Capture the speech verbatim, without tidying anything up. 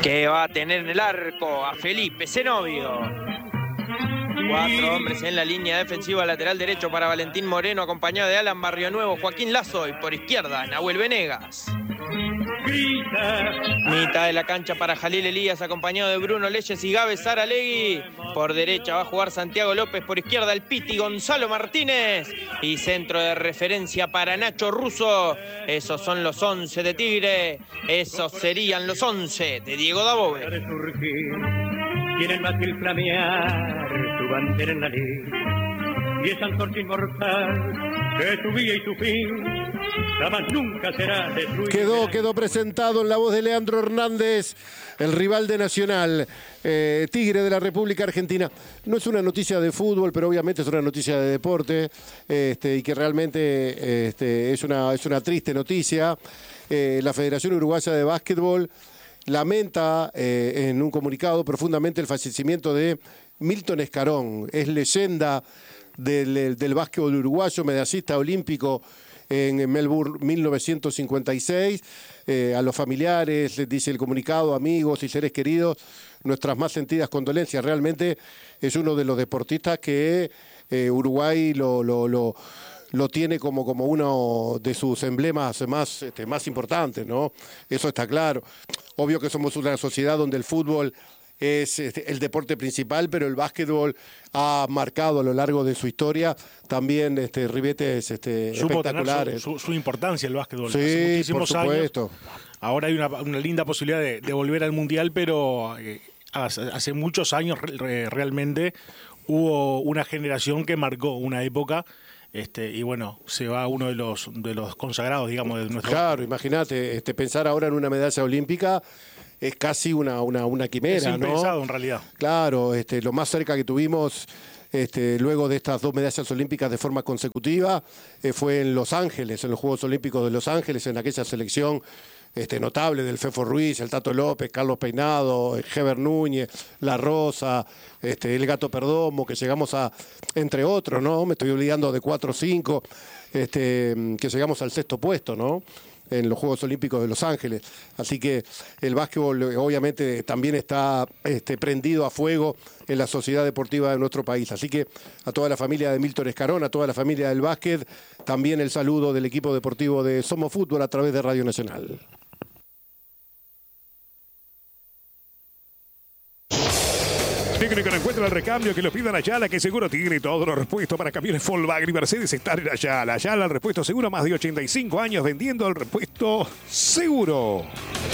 que va a tener en el arco a Felipe Zenobio. Cuatro hombres en la línea defensiva, lateral derecho para Valentín Moreno, acompañado de Alan Barrionuevo, Joaquín Lazo, y por izquierda Nahuel Venegas. Mitad de la cancha para Jalil Elías, acompañado de Bruno Leyes y Gabe Saralegui. Por derecha va a jugar Santiago López, por izquierda el Piti Gonzalo Martínez. Y centro de referencia para Nacho Russo. Esos son los once de Tigre. Esos serían los once de Diego Dabove. Tiene el mástil flamear, su bandera en la ley, y esa antorcha inmortal que su vía y su fin jamás nunca será destruida. Quedó, quedó presentado en la voz de Leandro Hernández, el rival de Nacional, eh, Tigre de la República Argentina. No es una noticia de fútbol, pero obviamente es una noticia de deporte, este, y que realmente este, es, una, es una triste noticia. Eh, la Federación Uruguaya de Básquetbol lamenta eh, en un comunicado profundamente el fallecimiento de Milton Escarón. Es leyenda del, del básquetbol uruguayo, medallista olímpico en Melbourne mil novecientos cincuenta y seis. Eh, a los familiares, les dice el comunicado, amigos y seres queridos, nuestras más sentidas condolencias. Realmente es uno de los deportistas que eh, Uruguay lo... lo, lo lo tiene como, como uno de sus emblemas más, este, más importantes, ¿no? Eso está claro. Obvio que somos una sociedad donde el fútbol es este, el deporte principal, pero el básquetbol ha marcado a lo largo de su historia también este, ribetes este, Supo espectaculares. Su, su, su importancia el básquetbol. Sí, hace muchísimos por supuesto. años. Ahora hay una, una linda posibilidad de, de volver al Mundial, pero eh, hace, hace muchos años re, realmente hubo una generación que marcó una época. Este, y bueno, se va uno de los de los consagrados, digamos, de nuestro... Claro, imagínate, este, pensar ahora en una medalla olímpica es casi una, una, una quimera, es impensado, ¿no? En realidad. Claro, este, lo más cerca que tuvimos este, luego de estas dos medallas olímpicas de forma consecutiva eh, fue en Los Ángeles, en los Juegos Olímpicos de Los Ángeles, en aquella selección este, notable del Fefo Ruiz, el Tato López, Carlos Peinado, Heber Núñez, La Rosa, este, el Gato Perdomo, que llegamos a, entre otros, ¿no? Me estoy olvidando de cuatro o cinco, este, que llegamos al sexto puesto, ¿no? En los Juegos Olímpicos de Los Ángeles. Así que el básquetbol obviamente también está este, prendido a fuego en la sociedad deportiva de nuestro país. Así que a toda la familia de Milton Escarón, a toda la familia del básquet, también el saludo del equipo deportivo de Somos Fútbol a través de Radio Nacional. Técnico no encuentra el recambio, que lo pidan Ayala, que seguro tiene todos los repuestos para camiones Volkswagen y Mercedes. Están en Ayala. Ayala, el repuesto seguro, más de ochenta y cinco años vendiendo el repuesto seguro.